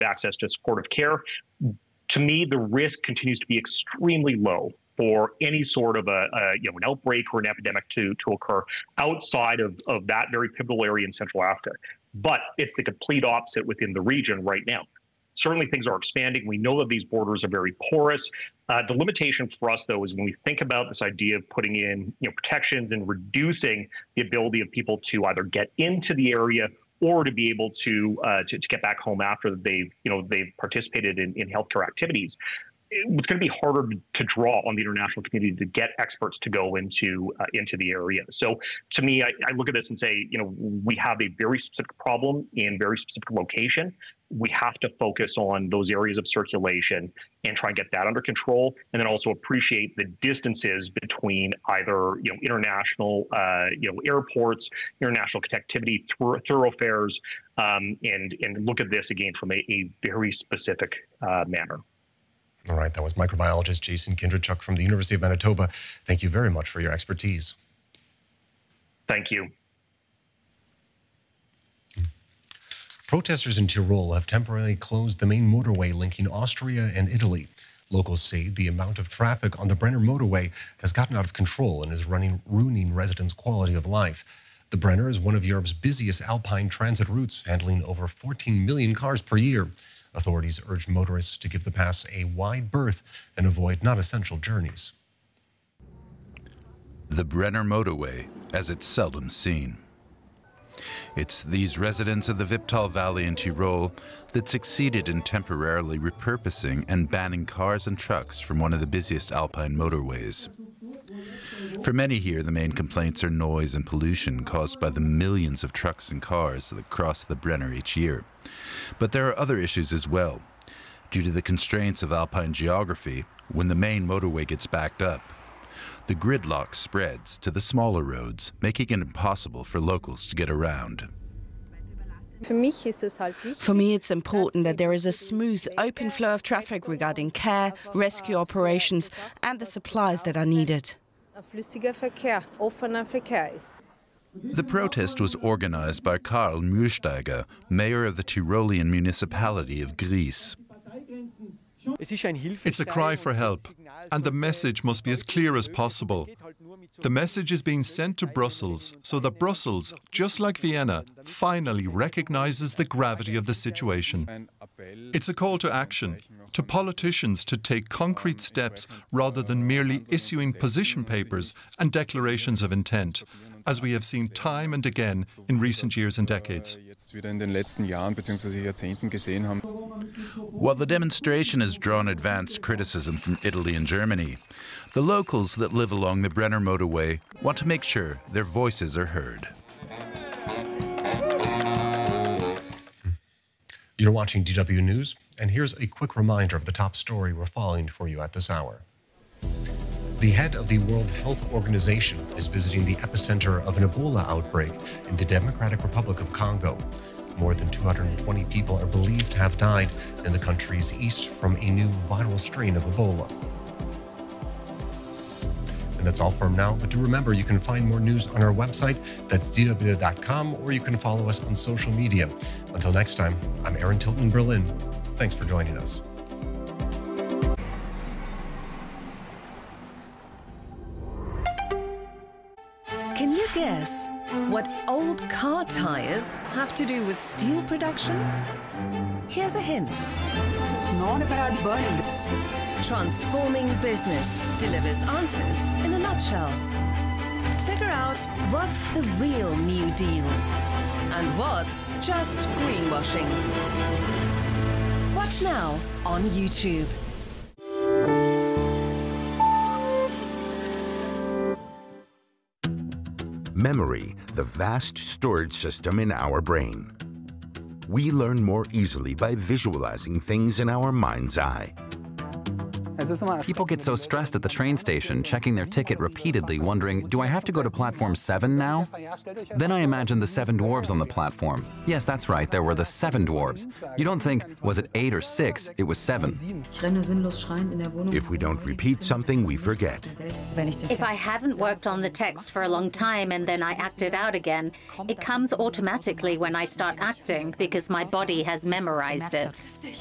access to supportive care. To me, the risk continues to be extremely low for any sort of an outbreak or an epidemic to occur outside of that very pivotal area in Central Africa. But it's the complete opposite within the region right now. Certainly things are expanding. We know that these borders are very porous. The limitation for us, though, is when we think about this idea of putting in protections and reducing the ability of people to either get into the area or to be able to get back home after they've participated in healthcare activities. It's going to be harder to draw on the international community to get experts to go into the area. So to me, I look at this and say, we have a very specific problem in very specific location. We have to focus on those areas of circulation and try and get that under control, and then also appreciate the distances between either international airports, international connectivity thoroughfares, and look at this again from a very specific manner. All right, that was microbiologist Jason Kindrachuk from the University of Manitoba. Thank you very much for your expertise. Thank you. Protesters in Tyrol have temporarily closed the main motorway linking Austria and Italy. Locals say the amount of traffic on the Brenner motorway has gotten out of control and is ruining residents' quality of life. The Brenner is one of Europe's busiest alpine transit routes, handling over 14 million cars per year. Authorities urge motorists to give the pass a wide berth and avoid non-essential journeys. The Brenner motorway, as it's seldom seen. It's these residents of the Viptal Valley in Tyrol that succeeded in temporarily repurposing and banning cars and trucks from one of the busiest alpine motorways. For many here, the main complaints are noise and pollution caused by the millions of trucks and cars that cross the Brenner each year. But there are other issues as well. Due to the constraints of alpine geography, when the main motorway gets backed up, the gridlock spreads to the smaller roads, making it impossible for locals to get around. For me, it's important that there is a smooth, open flow of traffic regarding care, rescue operations, and the supplies that are needed. The protest was organized by Karl Mühlsteiger, mayor of the Tyrolean municipality of Gries. It's a cry for help, and the message must be as clear as possible. The message is being sent to Brussels so that Brussels, just like Vienna, finally recognizes the gravity of the situation. It's a call to action, to politicians to take concrete steps rather than merely issuing position papers and declarations of intent, as we have seen time and again in recent years and decades. While the demonstration has drawn advanced criticism from Italy and Germany, the locals that live along the Brenner motorway want to make sure their voices are heard. You're watching DW News, and here's a quick reminder of the top story we're following for you at this hour. The head of the World Health Organization is visiting the epicenter of an Ebola outbreak in the Democratic Republic of Congo. More than 220 people are believed to have died in the country's east from a new viral strain of Ebola. And that's all from now, but do remember you can find more news on our website, that's dw.com, or you can follow us on social media. Until next time, I'm Aaron Tilton, Berlin. Thanks for joining us. Can you guess what old car tires have to do with steel production? Here's a hint. Not about burning. Transforming Business delivers answers in a nutshell. Figure out what's the real New Deal and what's just greenwashing. Watch now on YouTube. Memory, the vast storage system in our brain. We learn more easily by visualizing things in our mind's eye. People get so stressed at the train station, checking their ticket repeatedly, wondering, do I have to go to platform 7 now? Then I imagine the 7 dwarves on the platform. Yes, that's right, there were the 7 dwarves. You don't think, was it 8 or 6? It was 7. If we don't repeat something, we forget. If I haven't worked on the text for a long time and then I act it out again, it comes automatically when I start acting because my body has memorized it.